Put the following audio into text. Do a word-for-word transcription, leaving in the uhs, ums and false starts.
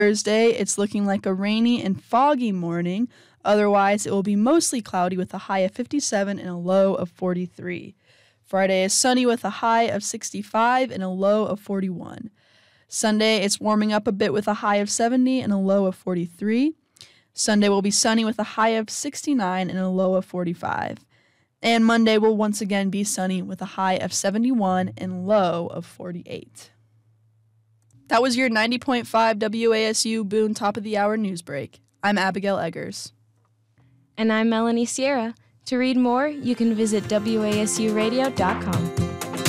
Thursday, it's looking like a rainy and foggy morning. Otherwise, it will be mostly cloudy with a high of fifty-seven and a low of forty-three. Friday is sunny with a high of sixty-five and a low of forty-one. Sunday, it's warming up a bit with a high of seventy and a low of forty-three. Sunday will be sunny with a high of sixty-nine and a low of forty-five. And Monday will once again be sunny with a high of seventy-one and low of forty-eight. That was your ninety point five W A S U Boone Top of the Hour News Break. I'm Abigail Eggers. And I'm Melanie Sierra. To read more, you can visit W A S U radio dot com.